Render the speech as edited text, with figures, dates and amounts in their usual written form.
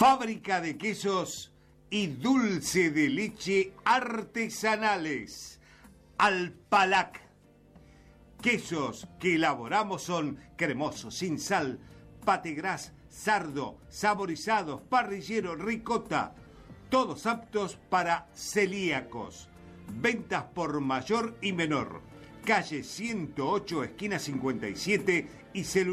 Fábrica de quesos y dulce de leche artesanales. Alpalac. Quesos que elaboramos son cremosos, sin sal, pategras, sardo, saborizados, parrillero, ricota. Todos aptos para celíacos. Ventas por mayor y menor. Calle 108, esquina 57 y celular